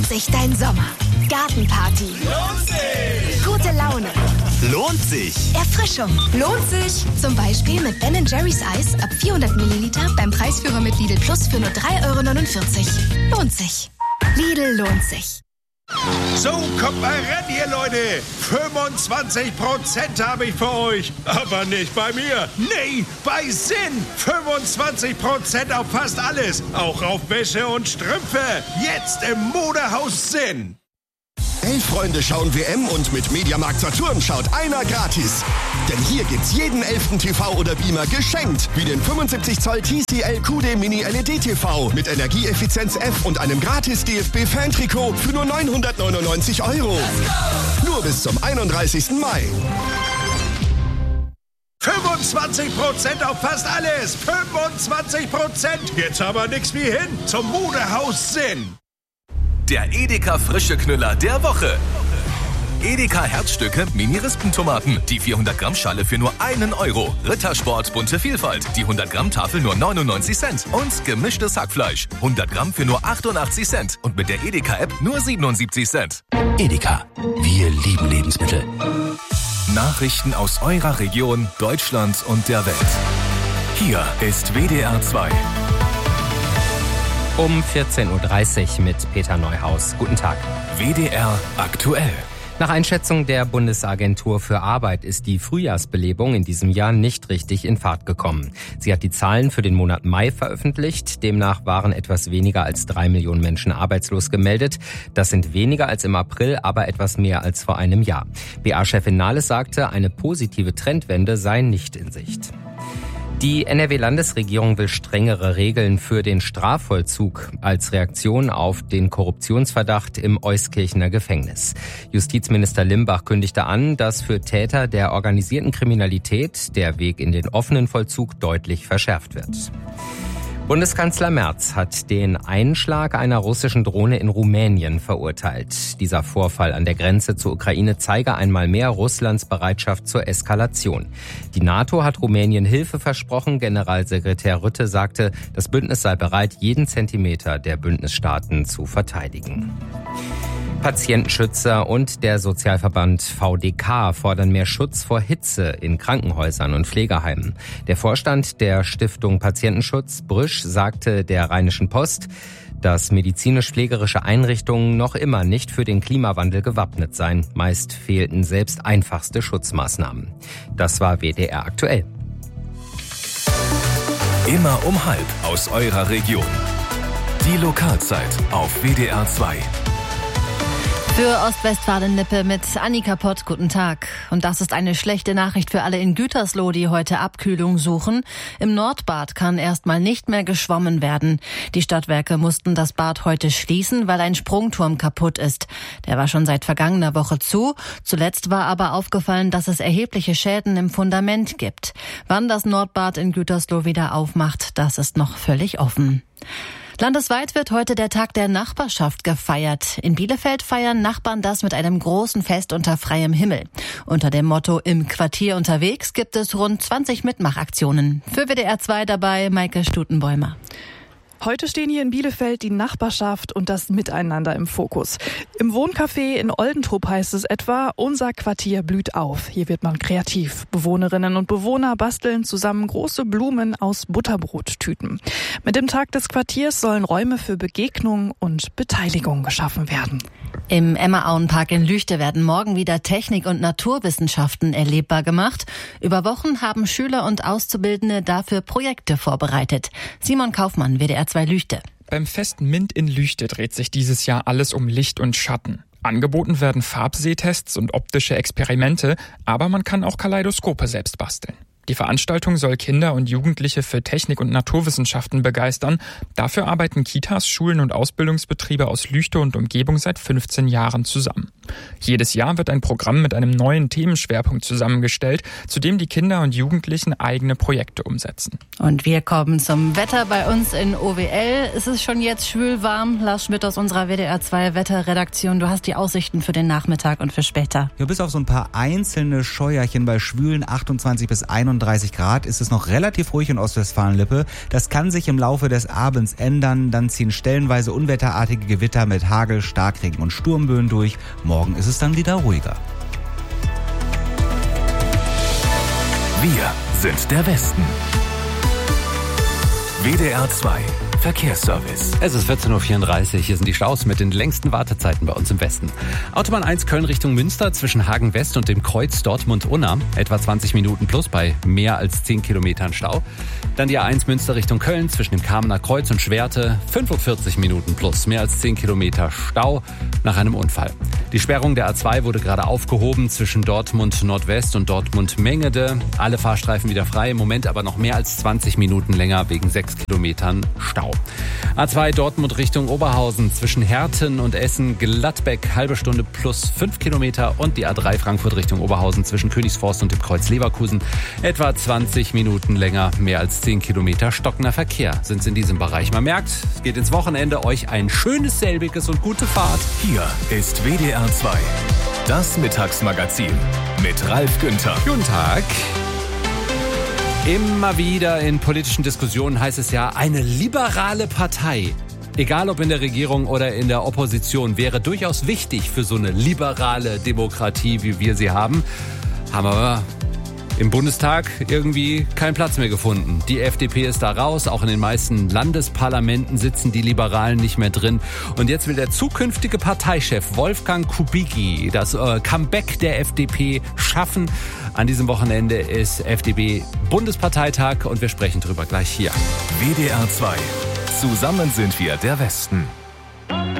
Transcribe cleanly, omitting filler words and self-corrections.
lohnt sich dein Sommer? Gartenparty. Lohnt sich! Gute Laune. Lohnt sich! Erfrischung. Lohnt sich! Zum Beispiel mit Ben & Jerry's Eis ab 400 Milliliter beim Preisführer mit Lidl Plus für nur 3,49 €. Lohnt sich. Lidl lohnt sich. So, kommt mal ran, ihr Leute. 25% habe ich für euch. Aber nicht bei mir. Nee, bei Sinn. 25% auf fast alles. Auch auf Wäsche und Strümpfe. Jetzt im Modehaus Sinn. 11 Freunde schauen WM und mit Mediamarkt Saturn schaut einer gratis. Denn hier gibt's jeden 11. TV oder Beamer geschenkt. Wie den 75 Zoll TCL QD Mini LED TV mit Energieeffizienz F und einem gratis DFB-Fan-Trikot für nur 999 €. Nur bis zum 31. Mai. 25% auf fast alles. 25%. Jetzt aber nix wie hin zum Modehaus Sinn. Der Edeka frische Knüller der Woche. Edeka Herzstücke Mini-Rispentomaten. Die 400 Gramm Schale für nur 1 €. Rittersport bunte Vielfalt. Die 100 Gramm Tafel nur 99 Cent. Und gemischtes Hackfleisch. 100 Gramm für nur 88 Cent. Und mit der Edeka-App nur 77 Cent. Edeka. Wir lieben Lebensmittel. Nachrichten aus eurer Region, Deutschland und der Welt. Hier ist WDR 2. Um 14.30 Uhr mit Peter Neuhaus. Guten Tag. WDR aktuell. Nach Einschätzung der Bundesagentur für Arbeit ist die Frühjahrsbelebung in diesem Jahr nicht richtig in Fahrt gekommen. Sie hat die Zahlen für den Monat Mai veröffentlicht. Demnach waren etwas weniger als 3 Millionen Menschen arbeitslos gemeldet. Das sind weniger als im April, aber etwas mehr als vor einem Jahr. BA-Chefin Nahles sagte, eine positive Trendwende sei nicht in Sicht. Die NRW-Landesregierung will strengere Regeln für den Strafvollzug als Reaktion auf den Korruptionsverdacht im Euskirchener Gefängnis. Justizminister Limbach kündigte an, dass für Täter der organisierten Kriminalität der Weg in den offenen Vollzug deutlich verschärft wird. Bundeskanzler Merz hat den Einschlag einer russischen Drohne in Rumänien verurteilt. Dieser Vorfall an der Grenze zur Ukraine zeige einmal mehr Russlands Bereitschaft zur Eskalation. Die NATO hat Rumänien Hilfe versprochen. Generalsekretär Rutte sagte, das Bündnis sei bereit, jeden Zentimeter der Bündnisstaaten zu verteidigen. Patientenschützer und der Sozialverband VDK fordern mehr Schutz vor Hitze in Krankenhäusern und Pflegeheimen. Der Vorstand der Stiftung Patientenschutz, Brüsch, sagte der Rheinischen Post, dass medizinisch-pflegerische Einrichtungen noch immer nicht für den Klimawandel gewappnet seien. Meist fehlten selbst einfachste Schutzmaßnahmen. Das war WDR aktuell. Immer um 12:30 aus eurer Region. Die Lokalzeit auf WDR 2. Für Ostwestfalen-Lippe mit Annika Pott, guten Tag. Und das ist eine schlechte Nachricht für alle in Gütersloh, die heute Abkühlung suchen. Im Nordbad kann erstmal nicht mehr geschwommen werden. Die Stadtwerke mussten das Bad heute schließen, weil ein Sprungturm kaputt ist. Der war schon seit vergangener Woche zu. Zuletzt war aber aufgefallen, dass es erhebliche Schäden im Fundament gibt. Wann das Nordbad in Gütersloh wieder aufmacht, das ist noch völlig offen. Landesweit wird heute der Tag der Nachbarschaft gefeiert. In Bielefeld feiern Nachbarn das mit einem großen Fest unter freiem Himmel. Unter dem Motto Im Quartier unterwegs gibt es rund 20 Mitmachaktionen. Für WDR 2 dabei Maike Stutenbäumer. Heute stehen hier in Bielefeld die Nachbarschaft und das Miteinander im Fokus. Im Wohncafé in Oldentrup heißt es etwa, unser Quartier blüht auf. Hier wird man kreativ. Bewohnerinnen und Bewohner basteln zusammen große Blumen aus Butterbrottüten. Mit dem Tag des Quartiers sollen Räume für Begegnung und Beteiligung geschaffen werden. Im Emma-Auen-Park in Lüchte werden morgen wieder Technik- und Naturwissenschaften erlebbar gemacht. Über Wochen haben Schüler und Auszubildende dafür Projekte vorbereitet. Simon Kaufmann, WDR 2 Lüchte. Beim Fest MINT in Lüchte dreht sich dieses Jahr alles um Licht und Schatten. Angeboten werden Farbsehtests und optische Experimente, aber man kann auch Kaleidoskope selbst basteln. Die Veranstaltung soll Kinder und Jugendliche für Technik- und Naturwissenschaften begeistern. Dafür arbeiten Kitas, Schulen und Ausbildungsbetriebe aus Lüchte und Umgebung seit 15 Jahren zusammen. Jedes Jahr wird ein Programm mit einem neuen Themenschwerpunkt zusammengestellt, zu dem die Kinder und Jugendlichen eigene Projekte umsetzen. Und wir kommen zum Wetter bei uns in OWL. Es ist schon jetzt schwülwarm. Lars Schmidt aus unserer WDR 2 Wetterredaktion. Du hast die Aussichten für den Nachmittag und für später. Ja, bis auf so ein paar einzelne Scheuerchen bei schwülen 28 bis 31 31 Grad ist es noch relativ ruhig in Ostwestfalen-Lippe. Das kann sich im Laufe des Abends ändern. Dann ziehen stellenweise unwetterartige Gewitter mit Hagel, Starkregen und Sturmböen durch. Morgen ist es dann wieder ruhiger. Wir sind der Westen. WDR 2 Verkehrsservice. Es ist 14.34 Uhr. Hier sind die Staus mit den längsten Wartezeiten bei uns im Westen. Autobahn 1 Köln Richtung Münster zwischen Hagen West und dem Kreuz Dortmund-Unna. Etwa 20 Minuten plus bei mehr als 10 Kilometern Stau. Dann die A1 Münster Richtung Köln zwischen dem Kamener Kreuz und Schwerte. 45 Minuten plus mehr als 10 Kilometer Stau nach einem Unfall. Die Sperrung der A2 wurde gerade aufgehoben zwischen Dortmund Nordwest und Dortmund Mengede. Alle Fahrstreifen wieder frei. Im Moment aber noch mehr als 20 Minuten länger wegen 6 Kilometern Stau. A2 Dortmund Richtung Oberhausen zwischen Herten und Essen, Gladbeck, halbe Stunde plus 5 Kilometer und die A3 Frankfurt Richtung Oberhausen zwischen Königsforst und dem Kreuz Leverkusen. Etwa 20 Minuten länger, mehr als 10 Kilometer stockender Verkehr sind in diesem Bereich. Man merkt, es geht ins Wochenende, euch ein schönes, selbiges und gute Fahrt. Hier ist WDR 2, das Mittagsmagazin mit Ralf Günther. Guten Tag. Immer wieder in politischen Diskussionen heißt es ja, eine liberale Partei, egal ob in der Regierung oder in der Opposition, wäre durchaus wichtig für so eine liberale Demokratie, wie wir sie haben. Haben aber im Bundestag irgendwie keinen Platz mehr gefunden. Die FDP ist da raus, auch in den meisten Landesparlamenten sitzen die Liberalen nicht mehr drin. Und jetzt will der zukünftige Parteichef Wolfgang Kubicki das Comeback der FDP schaffen. An diesem Wochenende ist FDP-Bundesparteitag und wir sprechen drüber gleich hier. WDR 2. Zusammen sind wir der Westen.